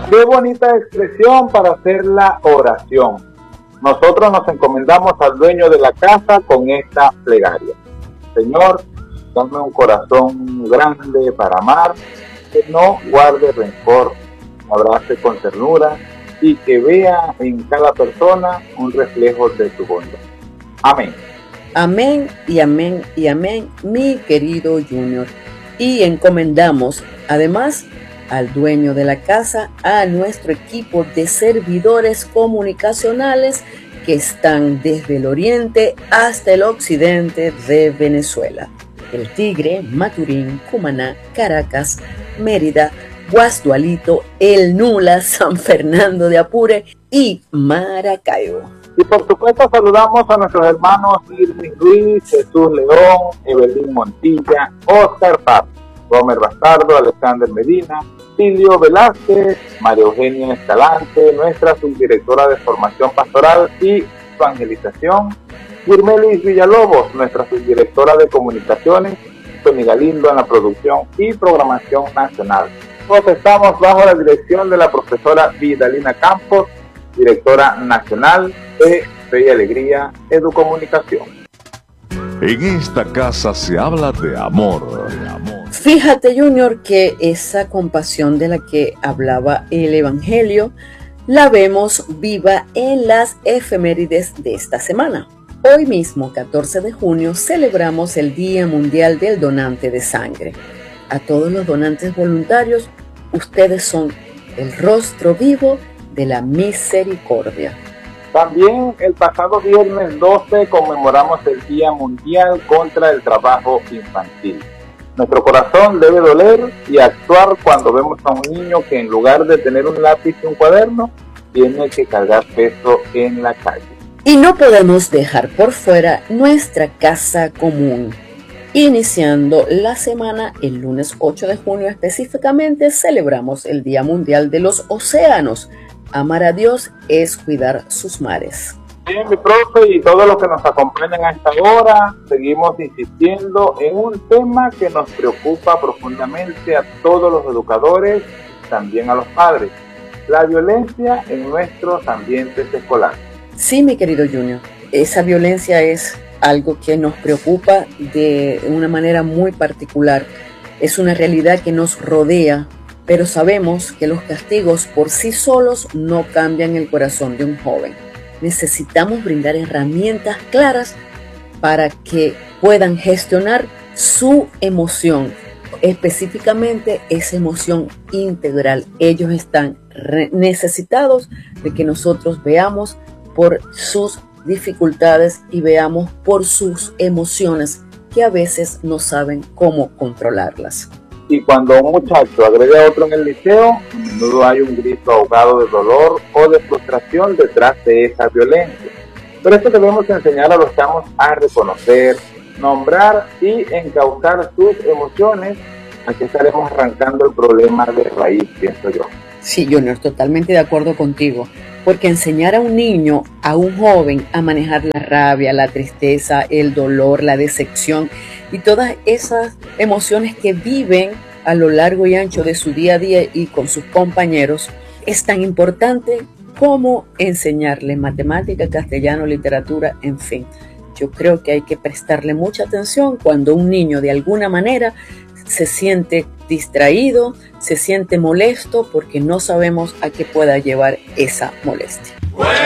Qué bonita expresión para hacer la oración. Nosotros nos encomendamos al dueño de la casa con esta plegaria. Señor, dame un corazón grande para amar, que no guarde rencor, abrace con ternura y que vea en cada persona un reflejo de tu bondad. Amén. Amén y amén y amén, mi querido Junior. Y encomendamos además al dueño de la casa, a nuestro equipo de servidores comunicacionales que están desde el oriente hasta el occidente de Venezuela. El Tigre, Maturín, Cumaná, Caracas, Mérida, Guasdualito, El Nula, San Fernando de Apure y Maracaibo. Y por supuesto saludamos a nuestros hermanos Irving Ruiz, Jesús León, Evelyn Montilla, Oscar Paz, Gómez Bastardo, Alexander Medina, Silvio Velázquez, María Eugenia Escalante, nuestra subdirectora de Formación Pastoral y Evangelización, Irmelis Villalobos, nuestra subdirectora de Comunicaciones, Tony Galindo en la producción y programación nacional. Todos estamos bajo la dirección de la profesora Vidalina Campos, directora nacional de Fe y Alegría Educomunicación. En esta casa se habla de amor. Fíjate, Junior, que esa compasión de la que hablaba el Evangelio la vemos viva en las efemérides de esta semana. Hoy mismo, 14 de junio, celebramos el Día Mundial del Donante de Sangre. A todos los donantes voluntarios, ustedes son el rostro vivo de la misericordia. También el pasado viernes 12 conmemoramos el Día Mundial contra el Trabajo Infantil. Nuestro corazón debe doler y actuar cuando vemos a un niño que en lugar de tener un lápiz y un cuaderno, tiene que cargar peso en la calle. Y no podemos dejar por fuera nuestra casa común. Iniciando la semana, el lunes 8 de junio específicamente, celebramos el Día Mundial de los Océanos. Amar a Dios es cuidar sus mares. Bien, mi profe y todos los que nos acompañan a esta hora, seguimos insistiendo en un tema que nos preocupa profundamente a todos los educadores, también a los padres: la violencia en nuestros ambientes escolares. Sí, mi querido Junior, esa violencia es algo que nos preocupa de una manera muy particular. Es una realidad que nos rodea, pero sabemos que los castigos por sí solos no cambian el corazón de un joven. Necesitamos brindar herramientas claras para que puedan gestionar su emoción, específicamente esa emoción integral. Ellos están necesitados de que nosotros veamos por sus dificultades y veamos por sus emociones, que a veces no saben cómo controlarlas. Y cuando un muchacho agrede a otro en el liceo, a menudo hay un grito ahogado de dolor o de frustración detrás de esa violencia. Por eso debemos enseñar a los chamos a reconocer, nombrar y encauzar sus emociones. Aquí estaremos arrancando el problema de raíz, pienso yo. Sí, Junior, totalmente de acuerdo contigo. Porque enseñar a un niño, a un joven, a manejar la rabia, la tristeza, el dolor, la decepción y todas esas emociones que viven a lo largo y ancho de su día a día y con sus compañeros, es tan importante como enseñarle matemática, castellano, literatura, en fin. Yo creo que hay que prestarle mucha atención cuando un niño de alguna manera se siente distraído, se siente molesto, porque no sabemos a qué pueda llevar esa molestia.